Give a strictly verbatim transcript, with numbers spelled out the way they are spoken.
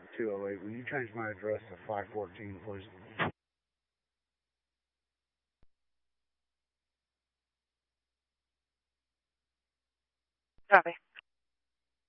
two oh eight. Will you change my address to five fourteen, please? Copy.